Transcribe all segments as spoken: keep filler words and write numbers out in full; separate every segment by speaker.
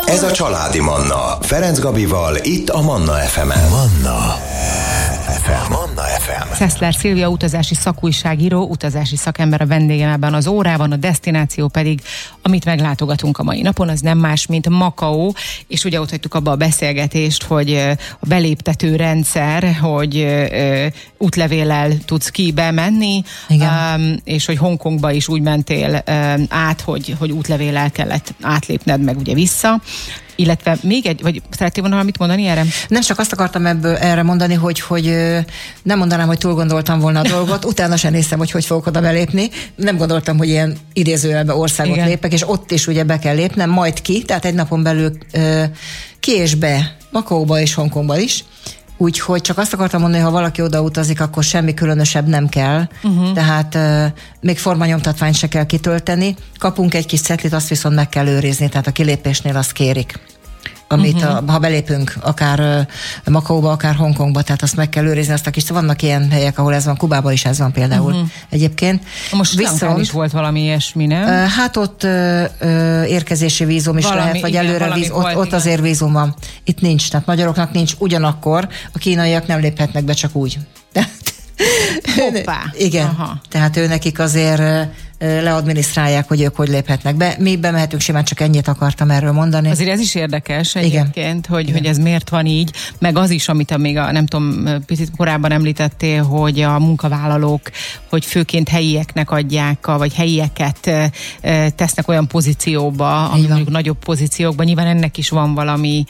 Speaker 1: Ez a Családi Manna. Ferenc Gabival, itt a Manna ef emen. Manna ef em. Manna ef em.
Speaker 2: Szeszler Szilvia utazási szakújságíró, utazási szakember a vendégem ebben az órában, a desztináció pedig, amit meglátogatunk a mai napon, az nem más, mint Macao, és ugye ott hagytuk abba a beszélgetést, hogy a beléptető rendszer, hogy útlevéllel tudsz ki bemenni, um, és hogy Hongkongba is úgy mentél um, át, hogy, hogy útlevéllel kellett átlépned meg ugye vissza. Illetve még egy, vagy szerettél volna valamit mondani erre?
Speaker 3: Nem, csak azt akartam ebből erre mondani, hogy, hogy nem mondanám, hogy túl gondoltam volna a dolgot, utána sem néztem, hogy hogy fogok oda belépni. Nem gondoltam, hogy ilyen idézőjelbe országot Igen. lépek, és ott is ugye be kell lépnem, majd ki, tehát egy napon belül ki és be, Macaóba és Hongkongba is. Úgyhogy csak azt akartam mondani, hogy ha valaki oda utazik, akkor semmi különösebb nem kell. Uh-huh. Tehát uh, még formanyomtatványt se kell kitölteni. Kapunk egy kis cetlit, azt viszont meg kell őrizni, tehát a kilépésnél azt kérik. Amit uh-huh. a, ha belépünk akár uh, Macaóba, akár Hongkongba, tehát azt meg kell őrizni, azt a kis, vannak ilyen helyek, ahol ez van, Kubában is ez van például uh-huh. egyébként.
Speaker 2: Most viszont is volt valami ilyesmi, nem?
Speaker 3: Uh, hát ott uh, uh, érkezési vízum is valami, lehet, vagy igen, előre víz, volt, ott, ott azért vízum van. Itt nincs, tehát magyaroknak nincs, ugyanakkor a kínaiak nem léphetnek be csak úgy.
Speaker 2: Hoppá.
Speaker 3: Igen, Aha. tehát ő nekik azért leadminisztrálják, hogy ők hogy léphetnek be. Mi bemehetünk, simán csak ennyit akartam erről mondani.
Speaker 2: Azért ez is érdekes egyébként, hogy, hogy ez miért van így, meg az is, amit még a, nem tudom, picit korábban említettél, hogy a munkavállalók, hogy főként helyieknek adják, vagy helyieket tesznek olyan pozícióba, ami mondjuk nagyobb pozíciókba, nyilván ennek is van valami,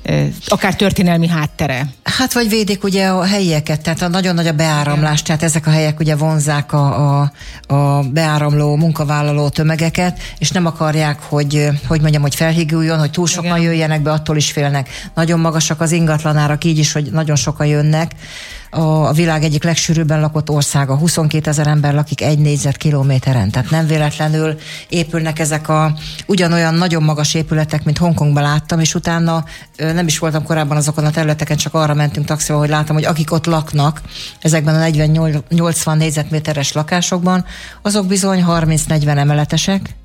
Speaker 2: akár történelmi háttere.
Speaker 3: Hát vagy védik ugye a helyieket, tehát a nagyon nagy a beáramlás, tehát ezek a helyek ugye vonzzák a, a, a beáramló munkavállaló tömegeket, és nem akarják, hogy, hogy mondjam, hogy felhíguljon, hogy túl sokan Igen. jöjjenek be, attól is félnek. Nagyon magasak az ingatlanárak, így is, hogy nagyon sokan jönnek. A világ egyik legsűrűbben lakott országa, huszonkétezer ember lakik egy négyzetkilométeren, tehát nem véletlenül épülnek ezek a ugyanolyan nagyon magas épületek, mint Hongkongban láttam, és utána nem is voltam korábban azokon a területeken, csak arra mentünk taxival, hogy láttam, hogy akik ott laknak, ezekben a negyven-nyolcvan négyzetméteres lakásokban, azok bizony harminc-negyven emeletesek.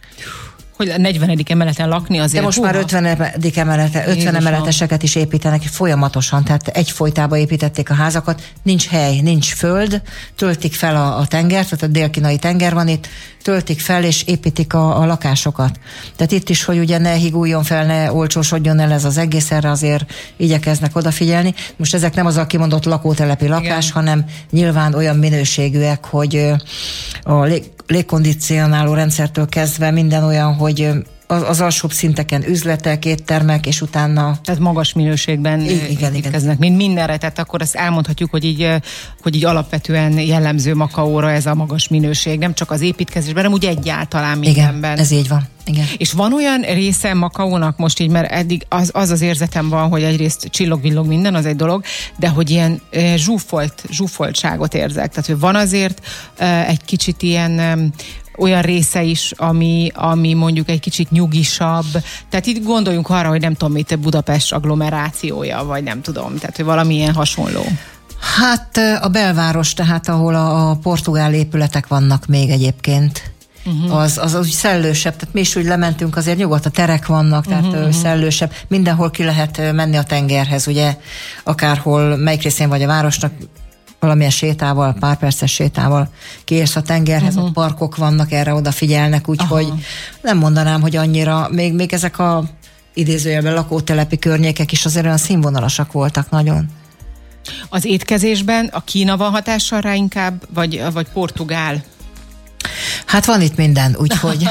Speaker 2: Hogy a negyvenedik emeleten lakni azért.
Speaker 3: De most húha. Már ötvenedik emelete, ötven Jézusom. Emeleteseket is építenek folyamatosan, tehát egyfolytában építették a házakat, nincs hely, nincs föld, töltik fel a, a tengert, tehát a dél-kínai tenger van itt, töltik fel és építik a, a lakásokat. Tehát itt is, hogy ugye ne higuljon fel, ne olcsósodjon el ez az egész, erre azért igyekeznek odafigyelni. Most ezek nem az a kimondott lakótelepi lakás, Igen. hanem nyilván olyan minőségűek, hogy a lég, légkondicionáló rendszertől kezdve minden olyan, hogy az, az alsóbb szinteken üzletek, éttermek, és utána...
Speaker 2: Tehát magas minőségben építkeznek, mint mindenre, tehát akkor azt elmondhatjuk, hogy így, hogy így alapvetően jellemző Macaóra ez a magas minőség, nem csak az építkezésben, hanem úgy egyáltalán mindenben.
Speaker 3: Igen, ez így van. Igen.
Speaker 2: És van olyan része Macaónak most így, mert eddig az az, az érzetem van, hogy egyrészt csillog-villog minden, az egy dolog, de hogy ilyen e, zsúfolt, zsúfoltságot érzek. Tehát, hogy van azért e, egy kicsit ilyen e, olyan része is, ami, ami mondjuk egy kicsit nyugisabb. Tehát itt gondoljunk arra, hogy nem tudom, itt Budapest agglomerációja, vagy nem tudom, tehát hogy valamilyen hasonló.
Speaker 3: Hát a belváros, tehát ahol a, a portugál épületek vannak még egyébként. Uh-huh. Az, az úgy szellősebb, tehát mi is úgy lementünk, azért nyugodt, a terek vannak, tehát uh-huh. szellősebb, mindenhol ki lehet menni a tengerhez, ugye, akárhol, melyik részén vagy a városnak, valamilyen sétával, pár perces sétával kiérsz a tengerhez, uh-huh. ott parkok vannak, erre odafigyelnek, úgyhogy nem mondanám, hogy annyira, még, még ezek a idézőjelben lakótelepi környékek is azért olyan színvonalasak voltak nagyon.
Speaker 2: Az étkezésben a Kína van hatással rá inkább, vagy, vagy portugál?
Speaker 3: Hát van itt minden, úgyhogy